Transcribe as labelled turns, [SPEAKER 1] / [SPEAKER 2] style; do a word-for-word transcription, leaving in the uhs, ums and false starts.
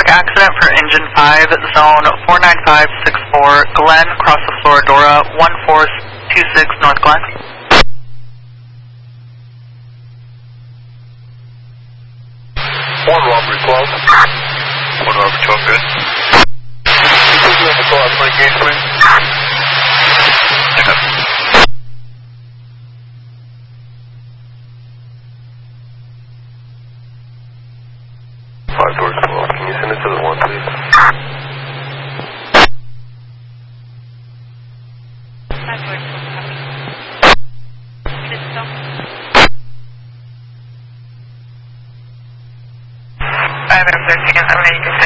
[SPEAKER 1] accident for engine five, zone four nine five six four, Glen, across the Floridora, one four two six North Glen.
[SPEAKER 2] One Robert twelve. One Robert twelve, good. Please have the call out my gauge, please. Pick up. five George twelve, can you send it to the one, please?
[SPEAKER 3] five George twelve, copy. Good stop.
[SPEAKER 1] five M thirteen, I'm ready to